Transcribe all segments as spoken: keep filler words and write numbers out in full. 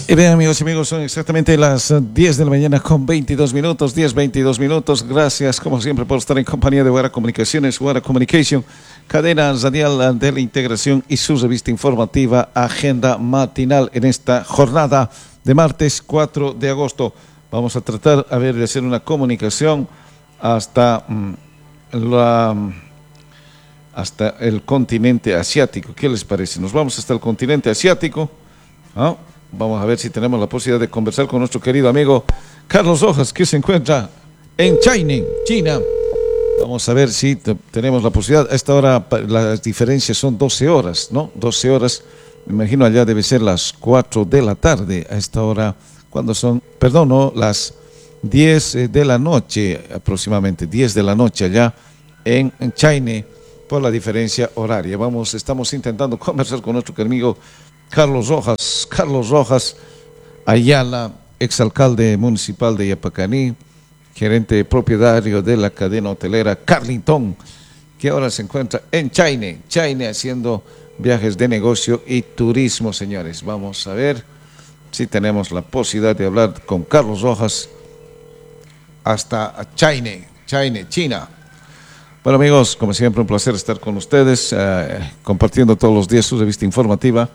Y bien, amigos y amigos, son exactamente las diez de la mañana con veintidós minutos, diez, veintidós minutos. Gracias, como siempre, por estar en compañía de Guara Comunicaciones, Guara Communication, cadena radial de la integración y su revista informativa Agenda Matinal en esta jornada de martes cuatro de agosto. Vamos a tratar, a ver, de hacer una comunicación hasta, mm, la, hasta el continente asiático. ¿Qué les parece? Nos vamos hasta el continente asiático, ¿ah? Vamos a ver si tenemos la posibilidad de conversar con nuestro querido amigo Carlos Rojas, que se encuentra en China, China. Vamos a ver si tenemos la posibilidad. A esta hora las diferencias son doce horas, ¿no? doce horas. Me imagino allá debe ser las cuatro de la tarde. A esta hora, cuando son, perdón, no, las diez de la noche, aproximadamente diez de la noche allá en, en China, por la diferencia horaria. Vamos, estamos intentando conversar con nuestro amigo Carlos Rojas, Carlos Rojas Ayala, exalcalde municipal de Yapacaní, gerente propietario de la cadena hotelera Carlington, que ahora se encuentra en China, China haciendo viajes de negocio y turismo, señores. Vamos a ver si tenemos la posibilidad de hablar con Carlos Rojas hasta China, China, China. Bueno, amigos, como siempre, un placer estar con ustedes, eh, compartiendo todos los días su revista informativa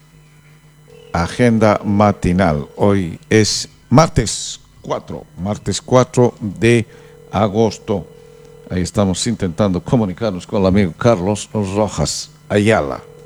Agenda Matinal. Hoy es martes cuatro, martes cuatro de agosto. Ahí estamos intentando comunicarnos con el amigo Carlos Rojas Ayala.